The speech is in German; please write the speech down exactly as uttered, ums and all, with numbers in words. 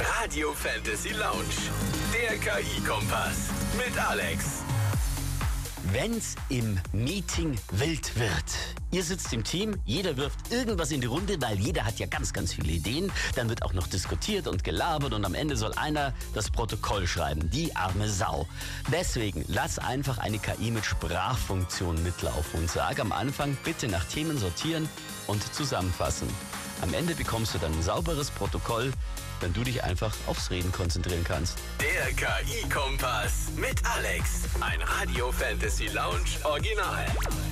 Radio Fantasy Lounge, der K I-Kompass mit Alex. Wenn's im Meeting wild wird. Ihr sitzt im Team, jeder wirft irgendwas in die Runde, weil jeder hat ja ganz, ganz viele Ideen. Dann wird auch noch diskutiert und gelabert und am Ende soll einer das Protokoll schreiben. Die arme Sau. Deswegen lass einfach eine K I mit Sprachfunktion mitlaufen und sag am Anfang bitte nach Themen sortieren und zusammenfassen. Am Ende bekommst du dann ein sauberes Protokoll, wenn du dich einfach aufs Reden konzentrieren kannst. Der K I-Kompass mit Alex. Ein Radio Fantasy Lounge Original.